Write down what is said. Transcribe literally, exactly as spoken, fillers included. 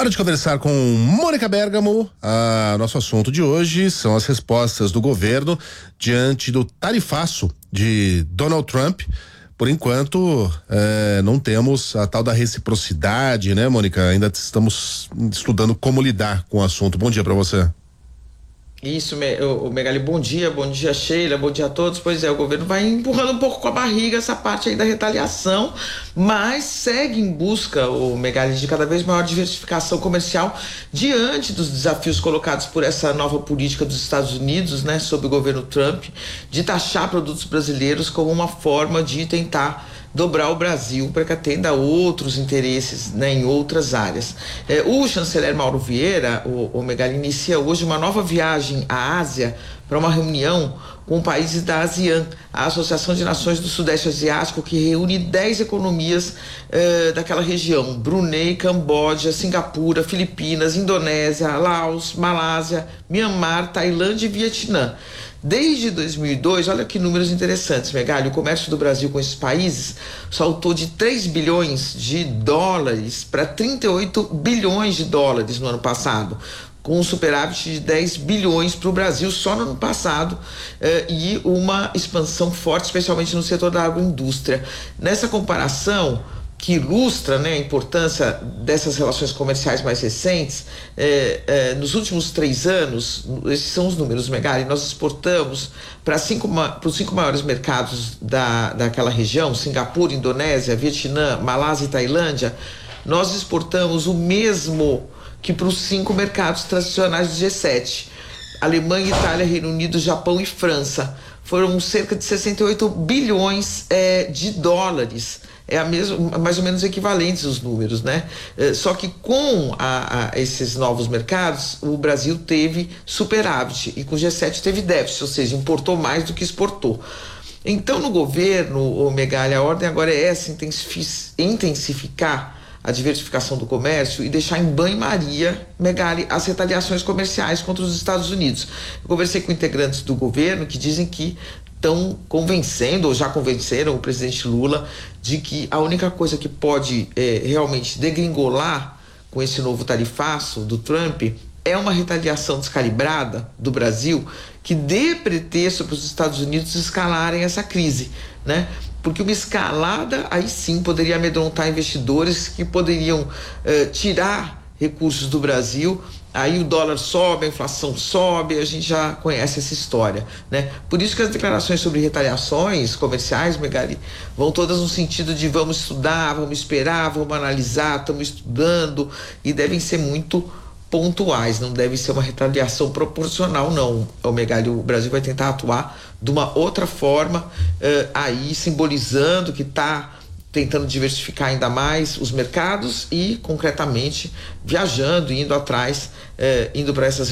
Hora de conversar com Mônica Bergamo. Ah, nosso assunto de hoje são as respostas do governo diante do tarifaço de Donald Trump. Por enquanto, eh, não temos a tal da reciprocidade, né, Mônica? Ainda estamos estudando como lidar com o assunto. Bom dia para você. Isso, o Megali, bom dia, bom dia Sheila, bom dia a todos. Pois é, o governo vai empurrando um pouco com a barriga essa parte aí da retaliação, mas segue em busca, o Megali, de cada vez maior diversificação comercial diante dos desafios colocados por essa nova política dos Estados Unidos, né, sob o governo Trump, de taxar produtos brasileiros como uma forma de tentar dobrar o Brasil para que atenda a outros interesses, né, em outras áreas. É, o chanceler Mauro Vieira, o, o Megali, inicia hoje uma nova viagem à Ásia para uma reunião com países da ASEAN, a Associação de Nações do Sudeste Asiático, que reúne dez economias eh, daquela região: Brunei, Camboja, Singapura, Filipinas, Indonésia, Laos, Malásia, Mianmar, Tailândia e Vietnã. Desde dois mil e dois, olha que números interessantes, Megali, o comércio do Brasil com esses países saltou de três bilhões de dólares para trinta e oito bilhões de dólares no ano passado, com um superávit de dez bilhões para o Brasil só no ano passado, eh, e uma expansão forte, especialmente no setor da agroindústria. Nessa comparação, que ilustra, né, a importância dessas relações comerciais mais recentes, é, é, nos últimos três anos, esses são os números, Megali, nós exportamos para cinco, os cinco maiores mercados da, daquela região, Singapura, Indonésia, Vietnã, Malásia e Tailândia, nós exportamos o mesmo que para os cinco mercados tradicionais do G sete, Alemanha, Itália, Reino Unido, Japão e França. Foram cerca de sessenta e oito bilhões é, de dólares. É a mesma, mais ou menos equivalentes os números, né? É, só que com a, a esses novos mercados, o Brasil teve superávit e com o G sete teve déficit, ou seja, importou mais do que exportou. Então, no governo, o Megali, a ordem agora é essa: intensificar a diversificação do comércio e deixar em banho-maria, Megali, as retaliações comerciais contra os Estados Unidos. Eu conversei com integrantes do governo que dizem que estão convencendo, ou já convenceram o presidente Lula, de que a única coisa que pode é, realmente degringolar com esse novo tarifaço do Trump é uma retaliação descalibrada do Brasil que dê pretexto para os Estados Unidos escalarem essa crise, né? Porque uma escalada, aí sim, poderia amedrontar investidores que poderiam eh, tirar recursos do Brasil. Aí o dólar sobe, a inflação sobe, a gente já conhece essa história, né? Por isso que as declarações sobre retaliações comerciais, Megali, vão todas no sentido de vamos estudar, vamos esperar, vamos analisar, estamos estudando, e devem ser muito pontuais, não deve ser uma retaliação proporcional, não. O Megali, o Brasil vai tentar atuar de uma outra forma, eh, aí simbolizando que está tentando diversificar ainda mais os mercados e, concretamente, viajando, indo atrás, eh, indo para essas